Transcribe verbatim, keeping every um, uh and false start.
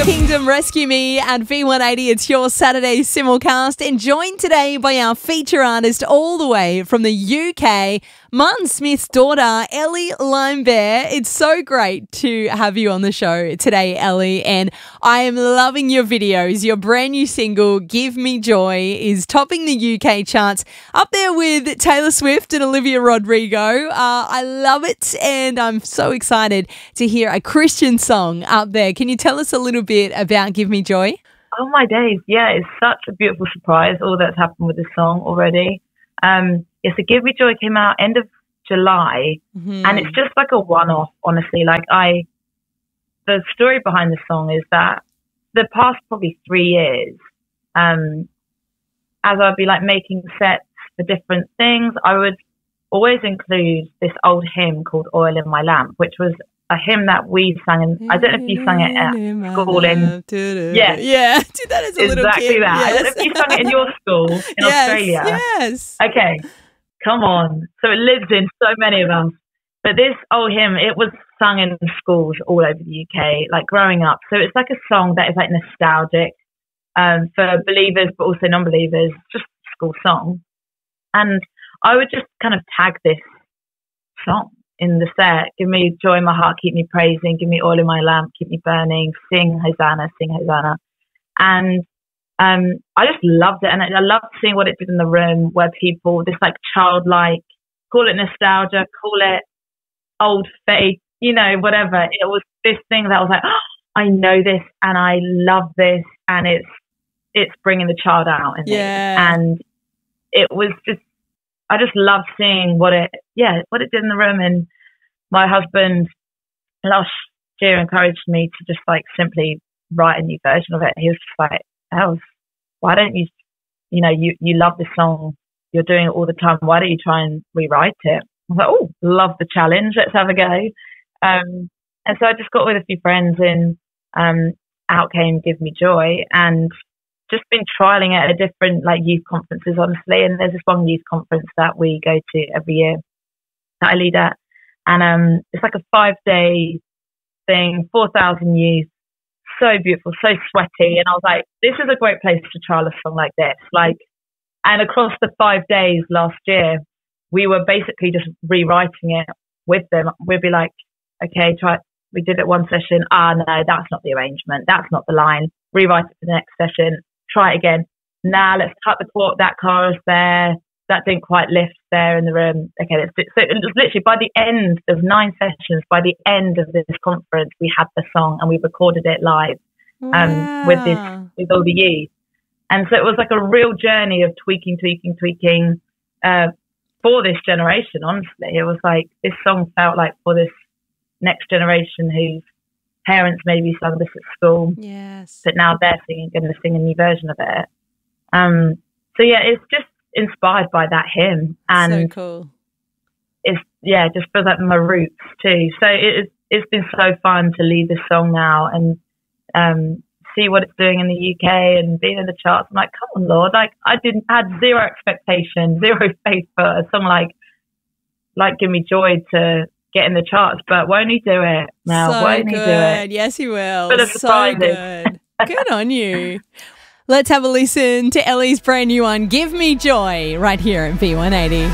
Kingdom Rescue Me at V one eighty. It's your Saturday simulcast, and joined today by our feature artist all the way from the U K, Martin Smith's daughter, Ellie Limebear. It's so great to have you on the show today, Ellie, and I am loving your videos. Your brand new single, Give Me Joy, is topping the U K charts, up there with Taylor Swift and Olivia Rodrigo. Uh, I love it, and I'm so excited to hear a Christian song up there. Can you tell us a little bit about Give Me Joy? Oh my days, yeah, it's such a beautiful surprise, all that's happened with this song already. Um, yeah, so Give Me Joy came out end of July, mm-hmm. and it's just like a one-off, honestly. Like I, the story behind the song is that the past probably three years, um, as I'd be like making sets for different things, I would always include this old hymn called Oil in My Lamp, which was a hymn that we sang, in, I don't know if you sang it at school in, yeah, yeah, did that as a little exactly kid. that. Yes. I don't know if you sang it in your school in yes, Australia. Yes. Okay, come on. So it lives in so many of us. But this old hymn, it was sung in schools all over the U K, like growing up. So it's like a song that is like nostalgic um, for believers, but also non-believers, just a school song. And I would just kind of tag this song in the set. Give me joy in my heart, keep me praising, give me oil in my lamp, keep me burning, sing Hosanna, sing Hosanna. And um, I just loved it. And I, I loved seeing what it did in the room, where people, this like childlike, call it nostalgia, call it old faith, you know, whatever. It was this thing that was like, oh, I know this and I love this, and it's it's bringing the child out in yeah. me. And it was just, I just loved seeing what it, yeah, what it did in the room. And my husband last year encouraged me to just like simply write a new version of it. He was just like, "Els, why don't you, you know, you, you love this song, you're doing it all the time, why don't you try and rewrite it?" I was like, "Oh, love the challenge, let's have a go." Um, and so I just got with a few friends, and um, out came Give Me Joy, and just been trialing it at different like youth conferences, honestly. And there's this one youth conference that we go to every year that I lead at, and um, it's like a five day thing, four thousand youth, so beautiful, so sweaty. And I was like, this is a great place to trial a song like this. Like, and across the five days last year, we were basically just rewriting it with them. We'd be like, okay, try. We did it one session. Ah, no, that's not the arrangement. That's not the line. Rewrite it for the next session. Try it again. Now let's cut the chord, that chorus there. That didn't quite lift there in the room. Okay, let's do, so it was literally by the end of nine sessions, by the end of this conference, we had the song and we recorded it live um, wow. with this with all the youth. And so it was like a real journey of tweaking, tweaking, tweaking uh, for this generation. Honestly, it was like this song felt like for this next generation whose parents maybe sung this at school, yes, but now they're singing, going to sing a new version of it. Um, so yeah, it's just inspired by that hymn, and so cool. It's yeah, just feels like my roots too. So it, it's been so fun to lead this song now and um, see what it's doing in the U K and being in the charts. I'm like, come on, Lord! Like I didn't had zero expectation, zero faith for a song like like Give Me Joy to get in the charts, but won't he do it now? So won't he good. do it? Yes, he will. Bit of so surprises. good. Good on you. Let's have a listen to Ellie's brand new one, Give Me Joy, right here at V one eighty.